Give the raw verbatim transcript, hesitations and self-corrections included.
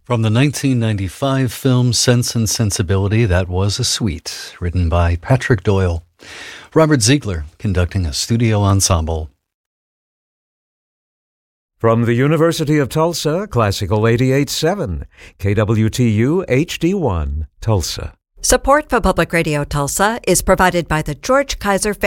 From the nineteen ninety-five film Sense and Sensibility, that was a suite written by Patrick Doyle. Robert Ziegler conducting a studio ensemble. From the University of Tulsa, Classical eighty-eight point seven, K W T U H D one, Tulsa. Support for Public Radio Tulsa is provided by the George Kaiser